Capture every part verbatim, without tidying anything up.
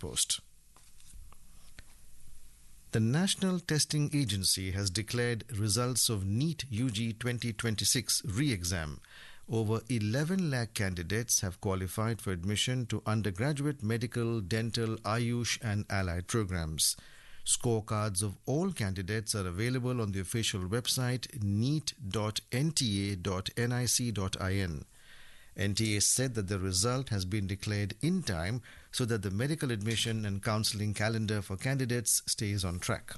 outpost. The National Testing Agency has declared results of NEET U G twenty twenty-six re-exam. Over eleven lakh candidates have qualified for admission to undergraduate medical, dental, Ayush and allied programs. Scorecards of all candidates are available on the official website neet dot n t a dot nic dot in. N T A said that the result has been declared in time so that the medical admission and counselling calendar for candidates stays on track.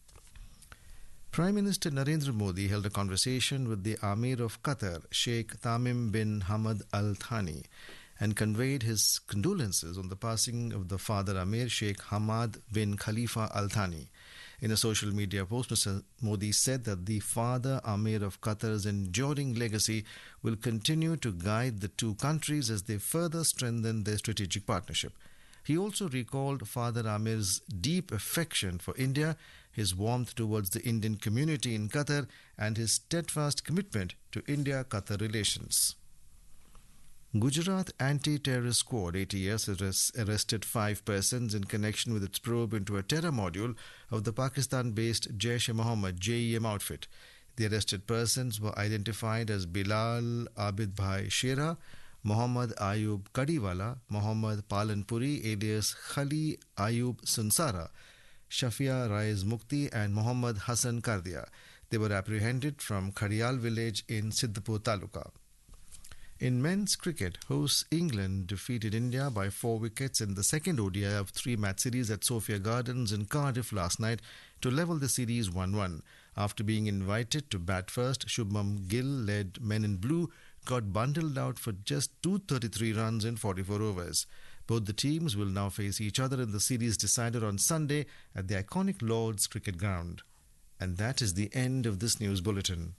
Prime Minister Narendra Modi held a conversation with the Amir of Qatar, Sheikh Tamim bin Hamad Al Thani, and conveyed his condolences on the passing of the father Amir, Sheikh Hamad bin Khalifa Al Thani. In a social media post, Mister Modi said that the father Amir of Qatar's enduring legacy will continue to guide the two countries as they further strengthen their strategic partnership. He also recalled Father Amir's deep affection for India, his warmth towards the Indian community in Qatar, and his steadfast commitment to India-Qatar relations. Gujarat Anti-Terrorist Squad A T S has arrested five persons in connection with its probe into a terror module of the Pakistan-based Jaish-e-Mohammed J E M outfit. The arrested persons were identified as Bilal Abid Bhai Shera, Muhammad Ayub Kadiwala, Muhammad Palanpuri alias Khali Ayub Sunsara, Shafia Raiz Mukti and Muhammad Hassan Kardia. They were apprehended from Khadial village in Siddhapur Taluka. In men's cricket, hosts England defeated India by four wickets in the second O D I of three-match series at Sophia Gardens in Cardiff last night to level the series one one. After being invited to bat first, Shubman Gill-led Men in Blue got bundled out for just two hundred thirty-three runs in forty-four overs. Both the teams will now face each other in the series decided on Sunday at the iconic Lord's Cricket Ground. And that is the end of this news bulletin.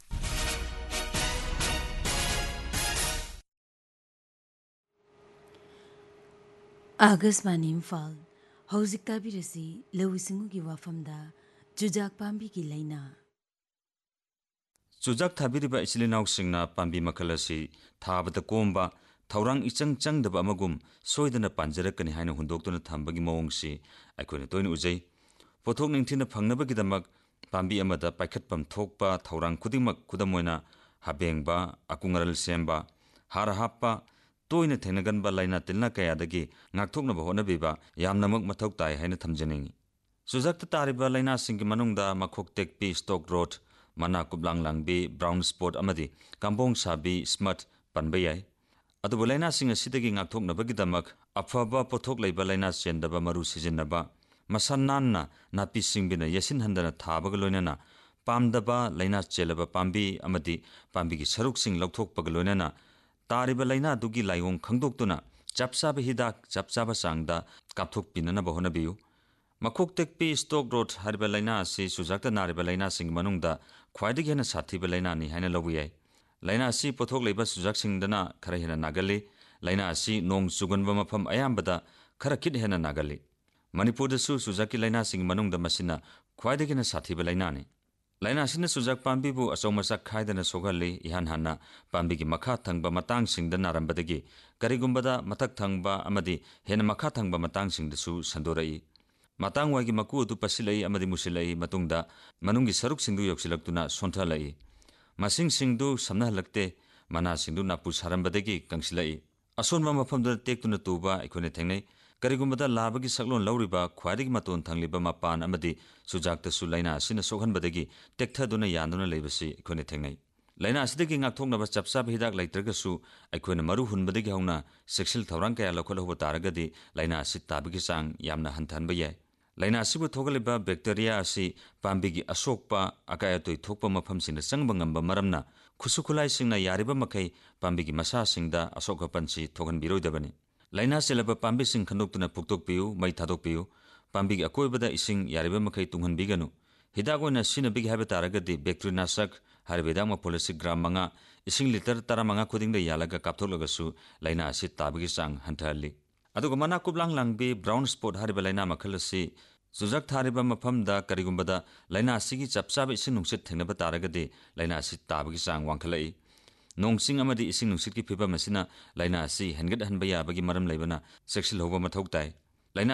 Agasmani Imphal Hauzik Tabirasi Lewisingugi Wafamda Jujak Pambi ki Laina Jujak Tabiriba Isilinaw Singna Pambi Makalasi Tabata Komba Taurang Ichang Chang the Bamagum Soidana Panjarakani Hina Hundokton Tambagi Mongsi Akunatoin Uzay Potok Nintina Pangnabagidamak Pambi Amada Pakatpam Tokpa Taurang Kudimak Kudamoina Habengba Akungaral Semba Harahapa Toina Tenaganba Laina Tilna Kayadagi, Naktukna Honabiba, Yamnamuk Matoktai, Hena Tamjaning. Suzakta Tariba Laina Singimanunda, Makok Tek B, Stock Road, Manakublang Langbi, Brown Sport Amadi, Kambong Sabi, Smut, Panbayai. Adubulaina Sing a Sitagi Naktukna Bagidamak, Afaba Potok Laba Laina Sendaba Maru Sizinaba, Masanana, Napi Singbina, Yasin Handana Tabagalonana, Pamdaba, Laina Chelaba Pambi, Amadi, Pambigi Saruk Sing Loktok Pagalonana. Tariba Laina Dugi Layong Kangdoktuna, Japsaba Hidak, Japsaba Sangda, Kaptuk Pinana Bohonabiu. Makuk Tekpi Stock Road Hariba Laina si Suzakta Nariba Laina Sing Manungda, Quaidigana Satiba Laina ni Hana Lowie. Laina si Potok Leba Suzak Singdana, Karahina Nagali, Laina si Nong Suganbama Pam Ayambada, Karakid Hena Nagali. Manipur the Su Suzaki Laina Sing Manungda Masina, Quaidigana Satiba Lainani. Laina Sina Suzak Pambibu Asomasak Kaidana Sogali, Ihan Hana, Pambigi Makatangba Matang Sing the Narambadagi, Karigumbada, Matak Tangba, Amadi, Hena Makatangba Matang Sing the Su, Sandorai. Matang Wagi Maku to Pasilai, Amadi Musilai, Matunda, Manungi Saruk Sindu Yoksilaktuna, Sontalai. Masing Singdu, Samna Lakte, Mana Sindu Napus Harambadagi, Kangsilai. Ason Mama from the take to Natuba, Ikonetene. Karigumbada Labagi Saglon Lauriba, Quadig Maton Tangliba Mapan Amadi, Sujakta Sulaina, Sina Sohan Badagi, Tekta Duna Yanduna Labasi, Konetene. Laina Sidiki Naktonga Chapsab Hidak like Tragasu, Aquina Maruhun Badigona, Sexil Taranka, Local Taragadi, Laina Sitabikisang, Yamna Hantan Baye. Laina Sibu Togaliba, Bacteria Si, Pambigi Asokpa, Akayato Topa Mapams in the Sangbangamba Maramna, Kusukulai Singna Yariba Makai, Pambigi Masa Singda, Asoka Pansi, Togan Biro Dabani. Laina Selaba Pambi Sing Kandoktuna Puktok Piu, Mai Tadok Piu, Pambig Akoibada Ising Yariba Makai Tungan Biganu. Hidagona Sina Big Habitaragadi, Bactrina Sak, Harvedama Policy Gramanga, Ising Litter Taramanga Coding the Yalaga Kaptologasu, Laina Sit Tabigisang, Hunterly. Adugamana Kublang Langbi, Brown Sport Haribalina Makalasi, Zuzak Hariba Mapamda, Karigumbada, Laina Sigi Chapsabi Sinungsit Tenabataragadi, Laina Sit Tabigisang, Wankalai. Nong Sing Amadi Ising Nusiki Pipa Messina, Laina Si, Henget Hanbaya Bagi Maram Labana, Sexual Hova Matoktai.